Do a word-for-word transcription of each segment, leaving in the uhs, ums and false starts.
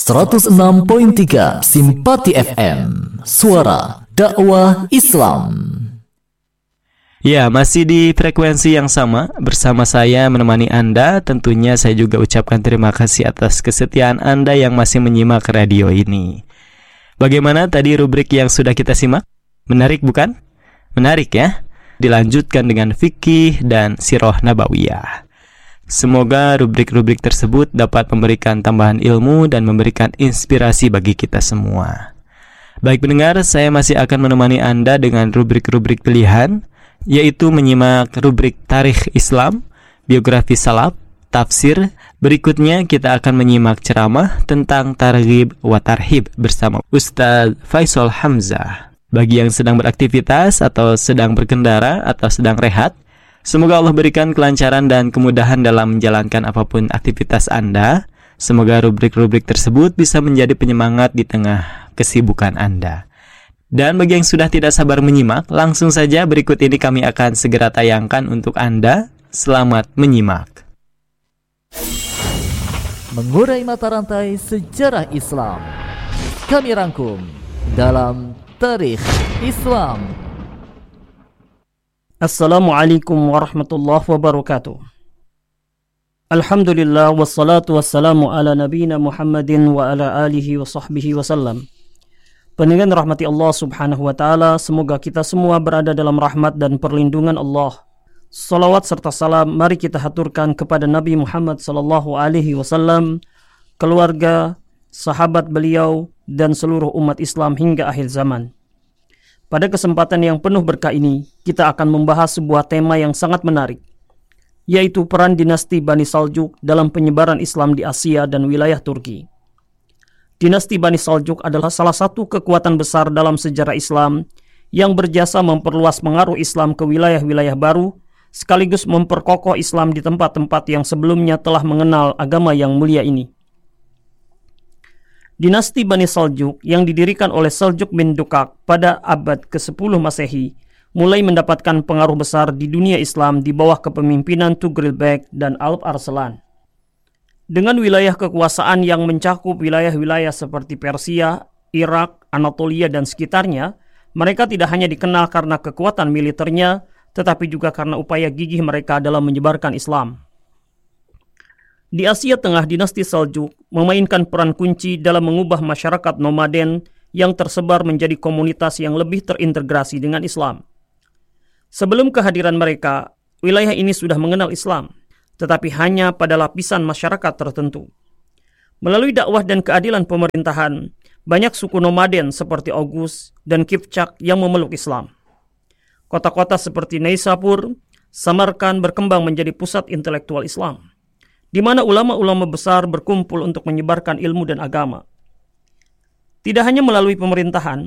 seratus enam koma tiga Simpati F M, suara dakwah Islam. Ya, masih di frekuensi yang sama bersama saya menemani Anda. Tentunya saya juga ucapkan terima kasih atas kesetiaan Anda yang masih menyimak radio ini. Bagaimana tadi rubrik yang sudah kita simak? Menarik bukan? Menarik ya? Dilanjutkan dengan fikih dan sirah nabawiyah. Semoga rubrik-rubrik tersebut dapat memberikan tambahan ilmu dan memberikan inspirasi bagi kita semua. Baik pendengar, saya masih akan menemani Anda dengan rubrik-rubrik pilihan, yaitu menyimak rubrik Tarikh Islam, Biografi Salaf, Tafsir. Berikutnya kita akan menyimak ceramah tentang Targhib wa Tarhib bersama Ustaz Faisal Hamzah. Bagi yang sedang beraktivitas atau sedang berkendara atau sedang rehat, semoga Allah berikan kelancaran dan kemudahan dalam menjalankan apapun aktivitas Anda. Semoga rubrik-rubrik tersebut bisa menjadi penyemangat di tengah kesibukan Anda. Dan bagi yang sudah tidak sabar menyimak, langsung saja berikut ini kami akan segera tayangkan untuk Anda. Selamat menyimak. Mengurai mata rantai sejarah Islam, kami rangkum dalam Tarikh Islam. Assalamualaikum warahmatullahi wabarakatuh. Alhamdulillah wassalatu wassalamu ala nabiyina Muhammadin wa ala alihi wa sahbihi wasallam. Pendengar rahmati Allah subhanahu wa ta'ala, semoga kita semua berada dalam rahmat dan perlindungan Allah. Salawat serta salam mari kita haturkan kepada Nabi Muhammad sallallahu alaihi wasallam, keluarga, sahabat beliau, dan seluruh umat Islam hingga akhir zaman. Pada kesempatan yang penuh berkah ini, kita akan membahas sebuah tema yang sangat menarik, yaitu peran dinasti Bani Saljuk dalam penyebaran Islam di Asia dan wilayah Turki. Dinasti Bani Saljuk adalah salah satu kekuatan besar dalam sejarah Islam yang berjasa memperluas pengaruh Islam ke wilayah-wilayah baru, sekaligus memperkokoh Islam di tempat-tempat yang sebelumnya telah mengenal agama yang mulia ini. Dinasti Bani Saljuk yang didirikan oleh Seljuk bin Dukak pada abad kesepuluh Masehi mulai mendapatkan pengaruh besar di dunia Islam di bawah kepemimpinan Tugril Bek dan Alp Arslan. Dengan wilayah kekuasaan yang mencakup wilayah-wilayah seperti Persia, Irak, Anatolia, dan sekitarnya, mereka tidak hanya dikenal karena kekuatan militernya, tetapi juga karena upaya gigih mereka dalam menyebarkan Islam. Di Asia Tengah, dinasti Seljuk memainkan peran kunci dalam mengubah masyarakat nomaden yang tersebar menjadi komunitas yang lebih terintegrasi dengan Islam. Sebelum kehadiran mereka, wilayah ini sudah mengenal Islam, tetapi hanya pada lapisan masyarakat tertentu. Melalui dakwah dan keadilan pemerintahan, banyak suku nomaden seperti Oghuz dan Kipchak yang memeluk Islam. Kota-kota seperti Neisapur, Samarkand berkembang menjadi pusat intelektual Islam, di mana ulama-ulama besar berkumpul untuk menyebarkan ilmu dan agama. Tidak hanya melalui pemerintahan,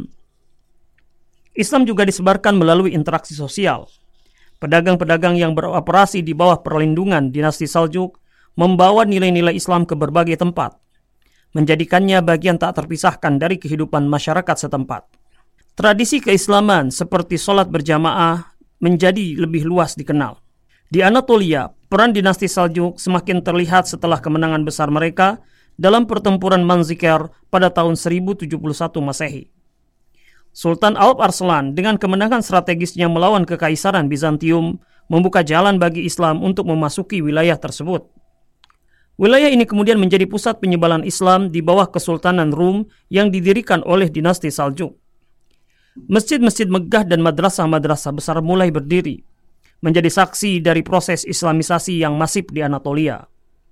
Islam juga disebarkan melalui interaksi sosial. Pedagang-pedagang yang beroperasi di bawah perlindungan dinasti Saljuk membawa nilai-nilai Islam ke berbagai tempat, menjadikannya bagian tak terpisahkan dari kehidupan masyarakat setempat. Tradisi keislaman seperti sholat berjamaah menjadi lebih luas dikenal. Di Anatolia, peran dinasti Saljuk semakin terlihat setelah kemenangan besar mereka dalam pertempuran Manzikert pada tahun seribu tujuh puluh satu Masehi. Sultan Alp Arslan dengan kemenangan strategisnya melawan Kekaisaran Bizantium membuka jalan bagi Islam untuk memasuki wilayah tersebut. Wilayah ini kemudian menjadi pusat penyebaran Islam di bawah Kesultanan Rum yang didirikan oleh dinasti Saljuk. Masjid-masjid megah dan madrasah-madrasah besar mulai berdiri, menjadi saksi dari proses Islamisasi yang masif di Anatolia.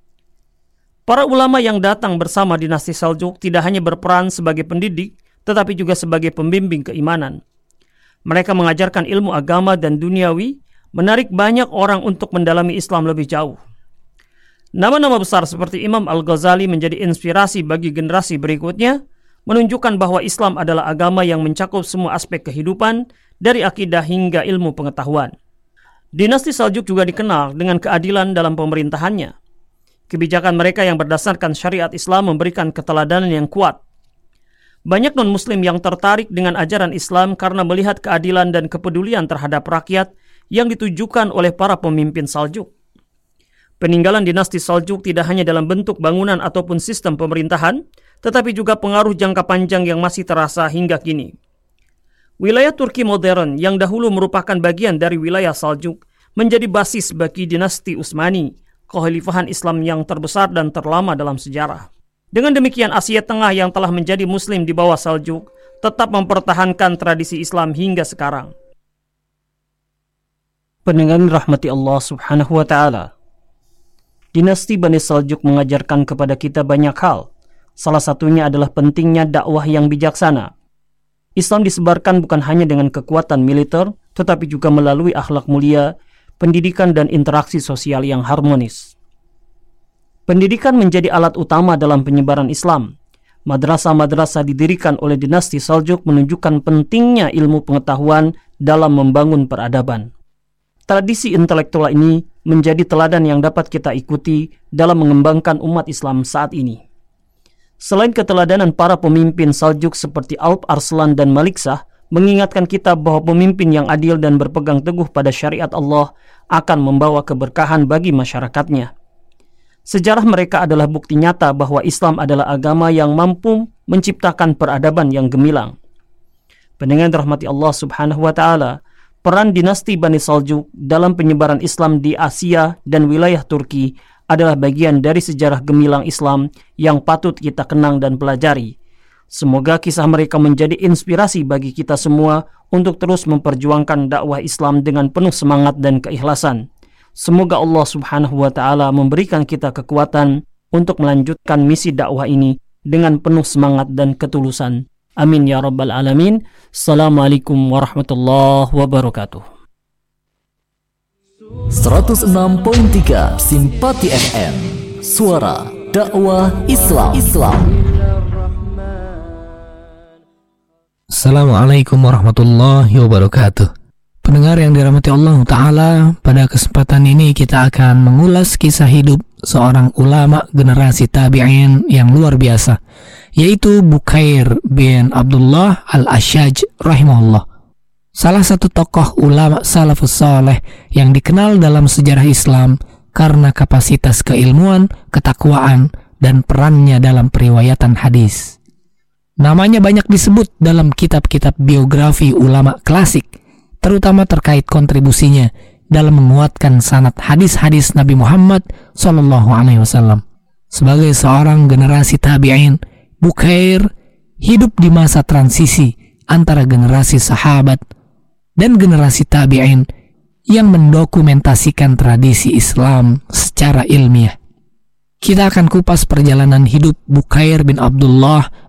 Para ulama yang datang bersama dinasti Saljuk tidak hanya berperan sebagai pendidik, tetapi juga sebagai pembimbing keimanan. Mereka mengajarkan ilmu agama dan duniawi, menarik banyak orang untuk mendalami Islam lebih jauh. Nama-nama besar seperti Imam Al-Ghazali menjadi inspirasi bagi generasi berikutnya, menunjukkan bahwa Islam adalah agama yang mencakup semua aspek kehidupan, dari akidah hingga ilmu pengetahuan. Dinasti Saljuk juga dikenal dengan keadilan dalam pemerintahannya. Kebijakan mereka yang berdasarkan syariat Islam memberikan keteladanan yang kuat. Banyak non-muslim yang tertarik dengan ajaran Islam karena melihat keadilan dan kepedulian terhadap rakyat yang ditujukan oleh para pemimpin Saljuk. Peninggalan dinasti Saljuk tidak hanya dalam bentuk bangunan ataupun sistem pemerintahan, tetapi juga pengaruh jangka panjang yang masih terasa hingga kini. Wilayah Turki modern yang dahulu merupakan bagian dari wilayah Saljuk menjadi basis bagi dinasti Utsmani, kekhalifahan Islam yang terbesar dan terlama dalam sejarah. Dengan demikian, Asia Tengah yang telah menjadi Muslim di bawah Saljuk tetap mempertahankan tradisi Islam hingga sekarang. Pendengar rahmati Allah Subhanahu wa Ta'ala, dinasti Bani Saljuk mengajarkan kepada kita banyak hal. Salah satunya adalah pentingnya dakwah yang bijaksana. Islam disebarkan bukan hanya dengan kekuatan militer, tetapi juga melalui akhlak mulia, pendidikan dan interaksi sosial yang harmonis. Pendidikan menjadi alat utama dalam penyebaran Islam. Madrasah-madrasah didirikan oleh dinasti Saljuk menunjukkan pentingnya ilmu pengetahuan dalam membangun peradaban. Tradisi intelektual ini menjadi teladan yang dapat kita ikuti dalam mengembangkan umat Islam saat ini. Selain keteladanan para pemimpin Saljuk seperti Alp Arslan dan Malik Shah, mengingatkan kita bahwa pemimpin yang adil dan berpegang teguh pada syariat Allah akan membawa keberkahan bagi masyarakatnya. Sejarah mereka adalah bukti nyata bahwa Islam adalah agama yang mampu menciptakan peradaban yang gemilang. Pendengar rahmati Allah Subhanahu wa Ta'ala, peran dinasti Bani Saljuk dalam penyebaran Islam di Asia dan wilayah Turki adalah bagian dari sejarah gemilang Islam yang patut kita kenang dan pelajari. Semoga kisah mereka menjadi inspirasi bagi kita semua untuk terus memperjuangkan dakwah Islam dengan penuh semangat dan keikhlasan. Semoga Allah Subhanahu wa Ta'ala memberikan kita kekuatan untuk melanjutkan misi dakwah ini dengan penuh semangat dan ketulusan. Amin ya rabbal alamin. Assalamualaikum warahmatullahi wabarakatuh. seratus enam koma tiga Simpati F M, suara dakwah Islam. Islam. Assalamualaikum warahmatullahi wabarakatuh. Pendengar yang dirahmati Allah Ta'ala, pada kesempatan ini kita akan mengulas kisah hidup seorang ulama generasi tabi'in yang luar biasa, yaitu Bukair bin Abdullah al-Ashaj rahimahullah. Salah satu tokoh ulama salafus saleh yang dikenal dalam sejarah Islam karena kapasitas keilmuan, ketakwaan, dan perannya dalam periwayatan hadis. Namanya banyak disebut dalam kitab-kitab biografi ulama klasik, terutama terkait kontribusinya dalam menguatkan sanad hadis-hadis Nabi Muhammad shallallahu alaihi wasallam. Sebagai seorang generasi tabi'in, Bukair hidup di masa transisi antara generasi sahabat dan generasi tabi'in yang mendokumentasikan tradisi Islam secara ilmiah. Kita akan kupas perjalanan hidup Bukair bin Abdullah